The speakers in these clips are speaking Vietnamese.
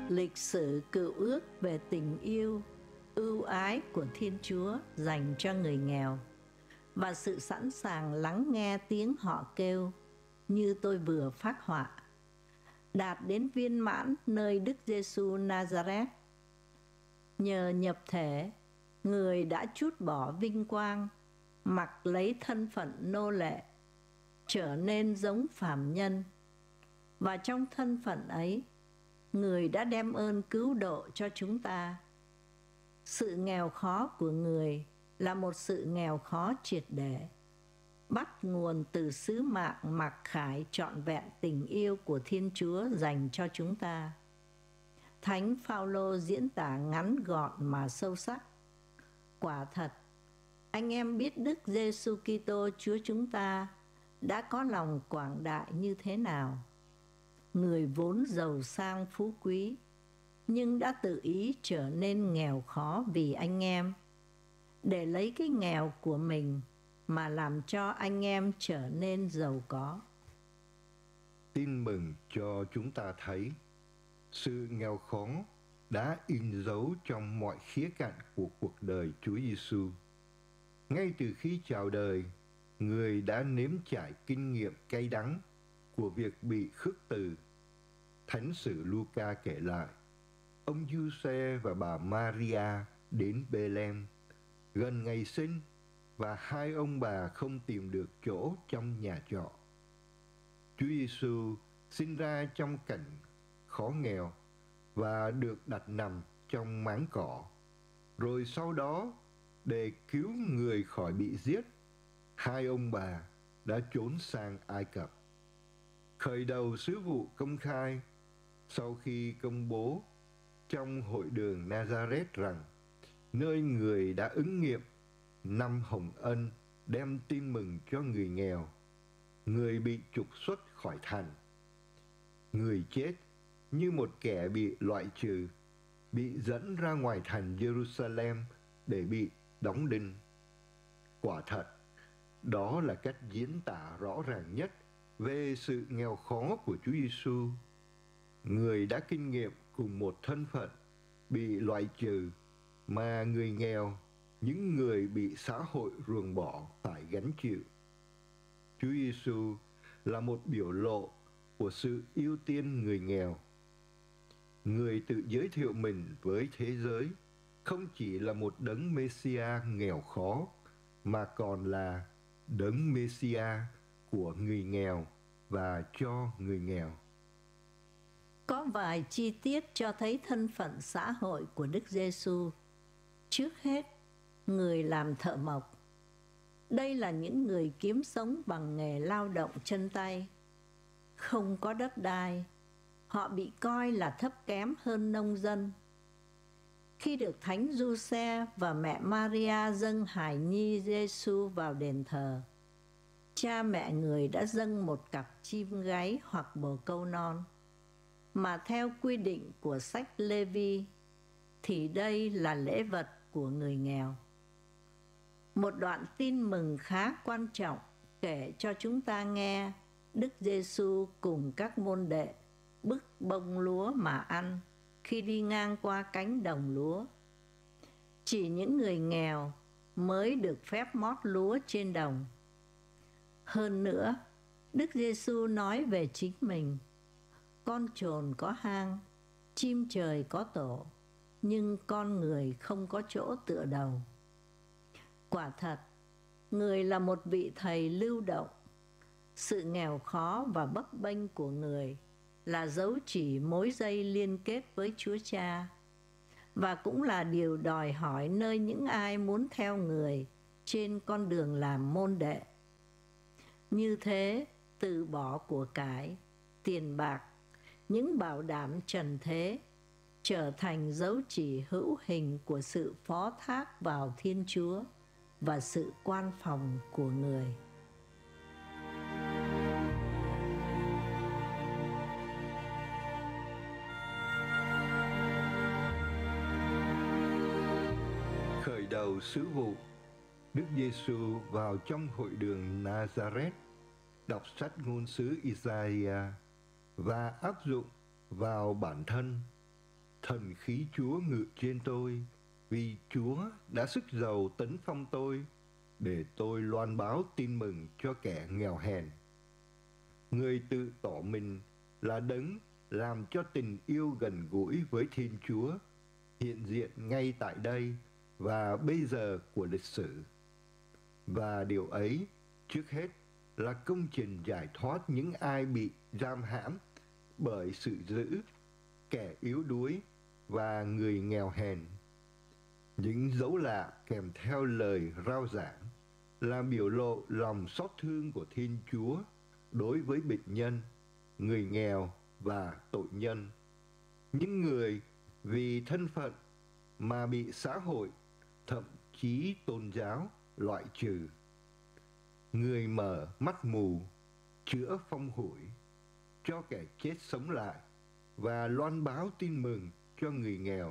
lịch sử cựu ước về tình yêu, ưu ái của Thiên Chúa dành cho người nghèo và sự sẵn sàng lắng nghe tiếng họ kêu như tôi vừa phác họa, đạt đến viên mãn nơi Đức Giêsu Nazareth. Nhờ nhập thể, người đã trút bỏ vinh quang, mặc lấy thân phận nô lệ, trở nên giống phàm nhân. Và trong thân phận ấy, người đã đem ơn cứu độ cho chúng ta. Sự nghèo khó của người là một sự nghèo khó triệt để, bắt nguồn từ sứ mạng mặc khải trọn vẹn tình yêu của Thiên Chúa dành cho chúng ta. Thánh Phaolô diễn tả ngắn gọn mà sâu sắc. Quả thật, anh em biết Đức Giêsu Kitô Chúa chúng ta đã có lòng quảng đại như thế nào. Người vốn giàu sang phú quý, nhưng đã tự ý trở nên nghèo khó vì anh em, để lấy cái nghèo của mình mà làm cho anh em trở nên giàu có. Tin mừng cho chúng ta thấy sự nghèo khó đã in dấu trong mọi khía cạnh của cuộc đời Chúa Giêsu. Ngay từ khi chào đời, người đã nếm trải kinh nghiệm cay đắng của việc bị khước từ. Thánh sử Luca kể lại, ông Giuse và bà Maria đến Bethlehem gần ngày sinh và hai ông bà không tìm được chỗ trong nhà trọ. Chúa Giêsu sinh ra trong cảnh khó nghèo và được đặt nằm trong máng cỏ. Rồi sau đó, để cứu người khỏi bị giết, hai ông bà đã trốn sang Ai Cập. Khởi đầu sứ vụ công khai, sau khi công bố trong hội đường Nazareth rằng nơi người đã ứng nghiệm năm hồng ân đem tin mừng cho người nghèo, người bị trục xuất khỏi thành. Người chết như một kẻ bị loại trừ, bị dẫn ra ngoài thành Jerusalem để bị đóng đinh. Quả thật, đó là cách diễn tả rõ ràng nhất về sự nghèo khó của Chúa Giêsu. Người đã kinh nghiệm cùng một thân phận bị loại trừ mà người nghèo, những người bị xã hội ruồng bỏ phải gánh chịu. Chúa Giêsu là một biểu lộ của sự ưu tiên người nghèo. Người tự giới thiệu mình với thế giới không chỉ là một đấng Mêsia nghèo khó, mà còn là đấng Mêsia của người nghèo và cho người nghèo. Có vài chi tiết cho thấy thân phận xã hội của Đức Giêsu. Trước hết, người làm thợ mộc. Đây là những người kiếm sống bằng nghề lao động chân tay. Không có đất đai, họ bị coi là thấp kém hơn nông dân. Khi được Thánh Giuse và mẹ Maria dâng hài nhi Giêsu vào đền thờ, cha mẹ người đã dâng một cặp chim gáy hoặc bồ câu non, mà theo quy định của sách Lê-vi thì đây là lễ vật của người nghèo. Một đoạn tin mừng khá quan trọng kể cho chúng ta nghe Đức Giêsu cùng các môn đệ bứt bông lúa mà ăn khi đi ngang qua cánh đồng lúa. Chỉ những người nghèo mới được phép mót lúa trên đồng. Hơn nữa, Đức Giêsu nói về chính mình: con chồn có hang, chim trời có tổ, nhưng con người không có chỗ tựa đầu. Quả thật, người là một vị thầy lưu động. Sự nghèo khó và bấp bênh của người là dấu chỉ mối dây liên kết với Chúa Cha, và cũng là điều đòi hỏi nơi những ai muốn theo người trên con đường làm môn đệ. Như thế, từ bỏ của cải, tiền bạc, những bảo đảm trần thế, trở thành dấu chỉ hữu hình của sự phó thác vào Thiên Chúa và sự quan phòng của người. Khởi đầu sứ vụ, Đức Giêsu vào trong hội đường Nazareth, đọc sách ngôn sứ Isaiah và áp dụng vào bản thân. Thần khí Chúa ngự trên tôi, vì Chúa đã sức giàu tấn phong tôi, để tôi loan báo tin mừng cho kẻ nghèo hèn. Người tự tỏ mình là đấng làm cho tình yêu gần gũi với Thiên Chúa hiện diện ngay tại đây và bây giờ của lịch sử. Và điều ấy, trước hết, là công trình giải thoát những ai bị giam hãm bởi sự dữ, kẻ yếu đuối và người nghèo hèn. Những dấu lạ kèm theo lời rao giảng là biểu lộ lòng xót thương của Thiên Chúa đối với bệnh nhân, người nghèo và tội nhân. Những người vì thân phận mà bị xã hội, thậm chí tôn giáo loại trừ. Người mở mắt mù, chữa phong hủi, cho kẻ chết sống lại và loan báo tin mừng cho người nghèo.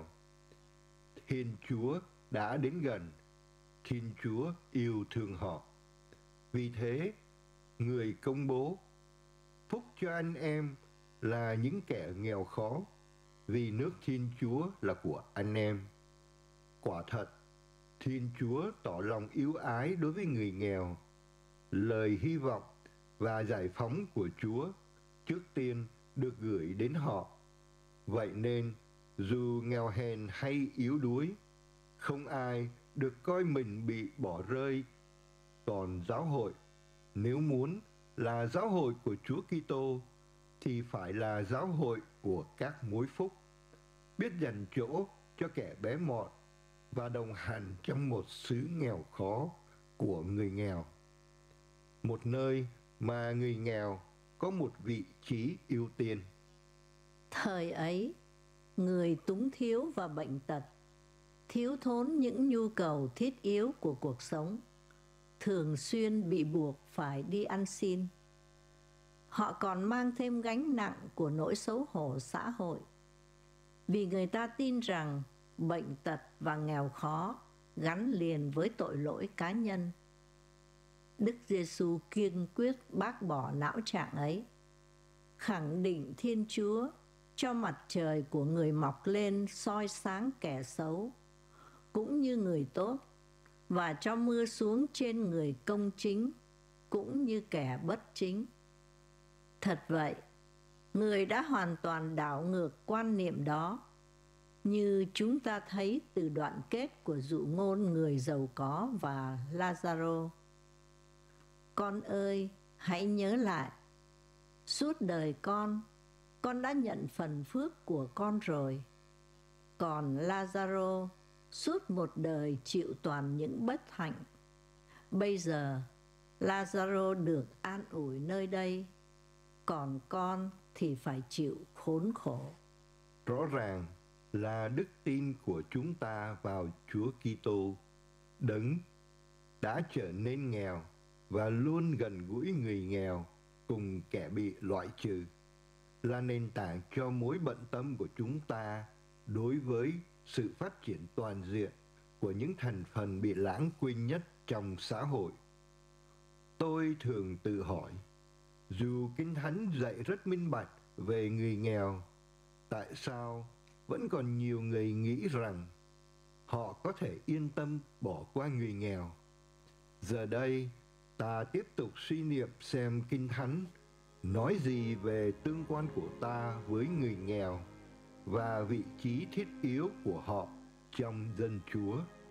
Thiên Chúa đã đến gần, Thiên Chúa yêu thương họ. Vì thế, người công bố, phúc cho anh em là những kẻ nghèo khó, vì nước Thiên Chúa là của anh em. Quả thật, Thiên Chúa tỏ lòng yêu ái đối với người nghèo. Lời hy vọng và giải phóng của Chúa trước tiên được gửi đến họ. Vậy nên, dù nghèo hèn hay yếu đuối, không ai được coi mình bị bỏ rơi. Còn giáo hội, nếu muốn là giáo hội của Chúa Kitô, thì phải là giáo hội của các mối phúc, biết dành chỗ cho kẻ bé mọn và đồng hành trong một xứ nghèo khó của người nghèo. Một nơi mà người nghèo có một vị trí ưu tiên. Thời ấy, người túng thiếu và bệnh tật, thiếu thốn những nhu cầu thiết yếu của cuộc sống, thường xuyên bị buộc phải đi ăn xin. Họ còn mang thêm gánh nặng của nỗi xấu hổ xã hội, vì người ta tin rằng bệnh tật và nghèo khó gắn liền với tội lỗi cá nhân. Đức Giêsu kiên quyết bác bỏ não trạng ấy, khẳng định Thiên Chúa cho mặt trời của người mọc lên soi sáng kẻ xấu cũng như người tốt, và cho mưa xuống trên người công chính cũng như kẻ bất chính. Thật vậy, người đã hoàn toàn đảo ngược quan niệm đó, như chúng ta thấy từ đoạn kết của dụ ngôn người giàu có và Lazaro. Con ơi, hãy nhớ lại, suốt đời con đã nhận phần phước của con rồi. Còn Lazaro suốt một đời chịu toàn những bất hạnh. Bây giờ, Lazaro được an ủi nơi đây, còn con thì phải chịu khốn khổ. Rõ ràng là đức tin của chúng ta vào Chúa Kitô, đấng đã trở nên nghèo và luôn gần gũi người nghèo cùng kẻ bị loại trừ, là nền tảng cho mối bận tâm của chúng ta đối với sự phát triển toàn diện của những thành phần bị lãng quên nhất trong xã hội. Tôi thường tự hỏi, dù Kinh Thánh dạy rất minh bạch về người nghèo, tại sao vẫn còn nhiều người nghĩ rằng họ có thể yên tâm bỏ qua người nghèo? Giờ đây, ta tiếp tục suy niệm xem Kinh Thánh nói gì về tương quan của ta với người nghèo và vị trí thiết yếu của họ trong dân Chúa.